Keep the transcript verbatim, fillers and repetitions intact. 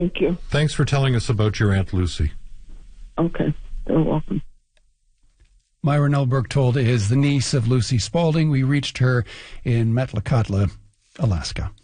Thank you. Thanks for telling us about your Aunt Lucy. Okay. You're welcome. Myra Nell Berchtold is the niece of Lucy Spaulding. We reached her in Metlakatla, Alaska.